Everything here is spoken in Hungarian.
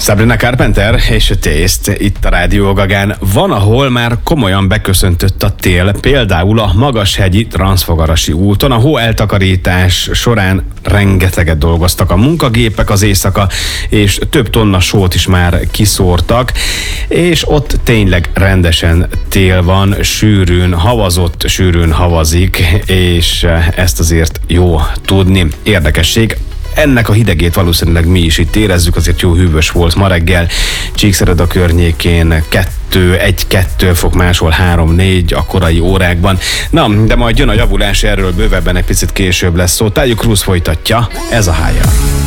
Sabrina Carpenter és a Taste itt a Rádió Gagán. Van, ahol már komolyan beköszöntött a tél, például a magashegyi Transzfogarasi úton. A hóeltakarítás során rengeteget dolgoztak a munkagépek az éjszaka, és több tonna sót is már kiszórtak, és ott tényleg rendesen tél van, sűrűn havazott, sűrűn havazik, és ezt azért jó tudni. Érdekesség, ennek a hidegét valószínűleg mi is itt érezzük, azért jó hűvös volt ma reggel. Csíkszereda környékén 1-2 fok, máshol 3-4 a korai órákban. Na, de majd jön a javulás, erről bővebben egy picit később lesz szó. Tájuk Cruz folytatja, ez a Higher.